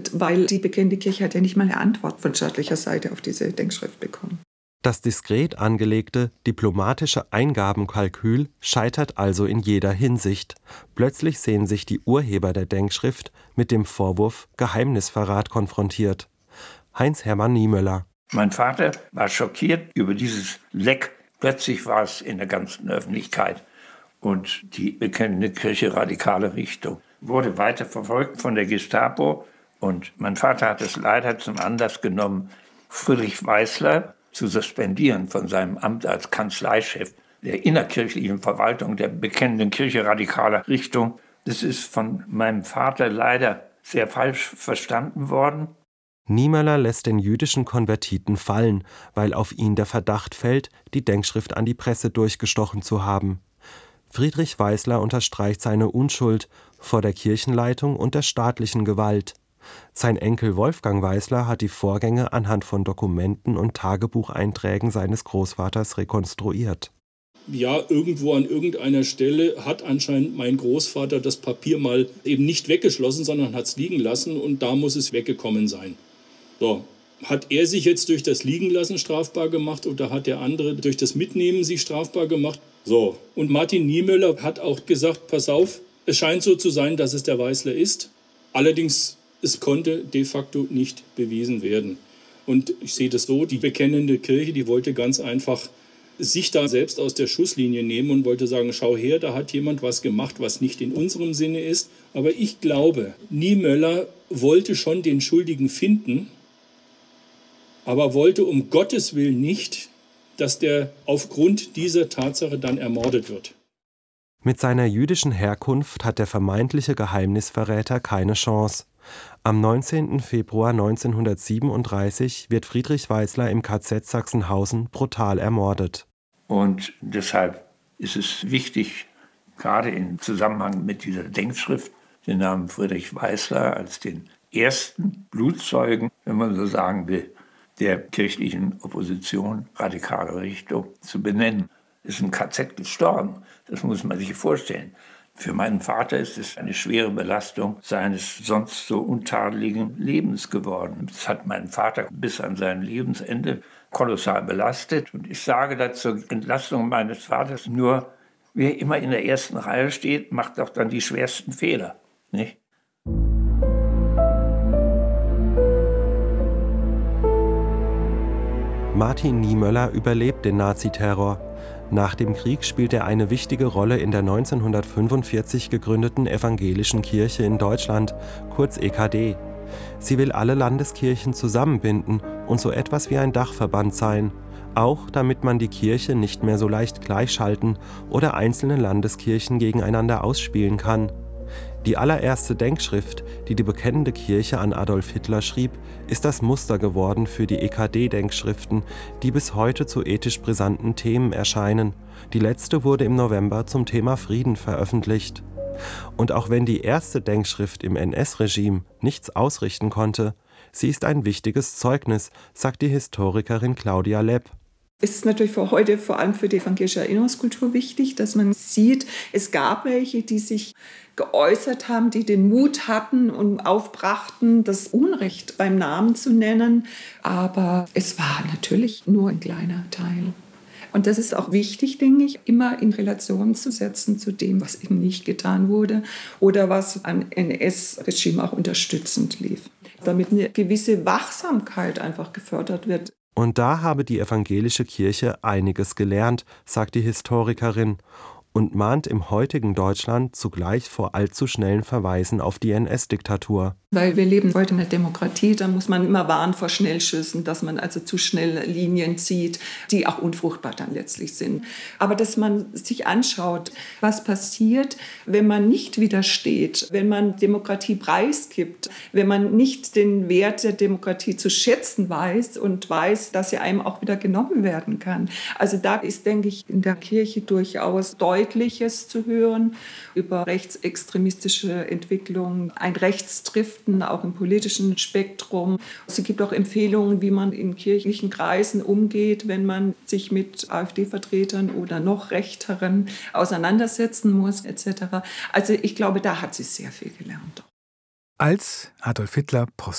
Und weil die bekennende Kirche hat ja nicht mal eine Antwort von staatlicher Seite auf diese Denkschrift bekommen. Das diskret angelegte, diplomatische Eingabenkalkül scheitert also in jeder Hinsicht. Plötzlich sehen sich die Urheber der Denkschrift mit dem Vorwurf Geheimnisverrat konfrontiert. Heinz-Hermann Niemöller. Mein Vater war schockiert über dieses Leck. Plötzlich war es in der ganzen Öffentlichkeit. Und die bekennende Kirche radikale Richtung wurde weiter verfolgt von der Gestapo. Und mein Vater hat es leider zum Anlass genommen, Friedrich Weißler zu suspendieren von seinem Amt als Kanzleichef der innerkirchlichen Verwaltung der bekennenden Kirche radikaler Richtung. Das ist von meinem Vater leider sehr falsch verstanden worden. Niemöller lässt den jüdischen Konvertiten fallen, weil auf ihn der Verdacht fällt, die Denkschrift an die Presse durchgestochen zu haben. Friedrich Weißler unterstreicht seine Unschuld vor der Kirchenleitung und der staatlichen Gewalt. Sein Enkel Wolfgang Weißler hat die Vorgänge anhand von Dokumenten und Tagebucheinträgen seines Großvaters rekonstruiert. Ja, irgendwo an irgendeiner Stelle hat anscheinend mein Großvater das Papier mal eben nicht weggeschlossen, sondern hat es liegen lassen und da muss es weggekommen sein. So, hat er sich jetzt durch das Liegenlassen strafbar gemacht oder hat der andere durch das Mitnehmen sich strafbar gemacht? So, und Martin Niemöller hat auch gesagt, pass auf, es scheint so zu sein, dass es der Weißler ist. Allerdings, es konnte de facto nicht bewiesen werden. Und ich sehe das so, die bekennende Kirche, die wollte ganz einfach sich da selbst aus der Schusslinie nehmen und wollte sagen, schau her, da hat jemand was gemacht, was nicht in unserem Sinne ist. Aber ich glaube, Niemöller wollte schon den Schuldigen finden, aber wollte um Gottes Willen nicht, dass der aufgrund dieser Tatsache dann ermordet wird. Mit seiner jüdischen Herkunft hat der vermeintliche Geheimnisverräter keine Chance. Am 19. Februar 1937 wird Friedrich Weißler im KZ Sachsenhausen brutal ermordet. Und deshalb ist es wichtig, gerade im Zusammenhang mit dieser Denkschrift, den Namen Friedrich Weißler als den ersten Blutzeugen, wenn man so sagen will, der kirchlichen Opposition radikaler Richtung zu benennen. Ist im KZ gestorben, das muss man sich vorstellen. Für meinen Vater ist es eine schwere Belastung seines sonst so untadeligen Lebens geworden. Das hat meinen Vater bis an sein Lebensende kolossal belastet. Und ich sage da zur Entlastung meines Vaters nur, wer immer in der ersten Reihe steht, macht auch dann die schwersten Fehler, nicht? Martin Niemöller überlebt den Naziterror. Nach dem Krieg spielt er eine wichtige Rolle in der 1945 gegründeten Evangelischen Kirche in Deutschland, kurz EKD. Sie will alle Landeskirchen zusammenbinden und so etwas wie ein Dachverband sein, auch damit man die Kirche nicht mehr so leicht gleichschalten oder einzelne Landeskirchen gegeneinander ausspielen kann. Die allererste Denkschrift, die die bekennende Kirche an Adolf Hitler schrieb, ist das Muster geworden für die EKD-Denkschriften, die bis heute zu ethisch brisanten Themen erscheinen. Die letzte wurde im November zum Thema Frieden veröffentlicht. Und auch wenn die erste Denkschrift im NS-Regime nichts ausrichten konnte, sie ist ein wichtiges Zeugnis, sagt die Historikerin Claudia Lepp. Es ist natürlich für heute, vor allem für die evangelische Erinnerungskultur wichtig, dass man sieht, es gab welche, die sich geäußert haben, die den Mut hatten und aufbrachten, das Unrecht beim Namen zu nennen. Aber es war natürlich nur ein kleiner Teil. Und das ist auch wichtig, denke ich, immer in Relation zu setzen zu dem, was eben nicht getan wurde oder was am NS-Regime auch unterstützend lief. Damit eine gewisse Wachsamkeit einfach gefördert wird. Und da habe die evangelische Kirche einiges gelernt, sagt die Historikerin, und mahnt im heutigen Deutschland zugleich vor allzu schnellen Verweisen auf die NS-Diktatur. Weil wir leben heute in der Demokratie, da muss man immer warnen vor Schnellschüssen, dass man also zu schnell Linien zieht, die auch unfruchtbar dann letztlich sind. Aber dass man sich anschaut, was passiert, wenn man nicht widersteht, wenn man Demokratie preisgibt, wenn man nicht den Wert der Demokratie zu schätzen weiß und weiß, dass sie einem auch wieder genommen werden kann. Also da ist, denke ich, in der Kirche durchaus Deutliches zu hören über rechtsextremistische Entwicklungen, ein Rechtsdriften auch im politischen Spektrum. Es gibt auch Empfehlungen, wie man in kirchlichen Kreisen umgeht, wenn man sich mit AfD-Vertretern oder noch Rechteren auseinandersetzen muss, etc. Also ich glaube, da hat sie sehr viel gelernt. Als Adolf Hitler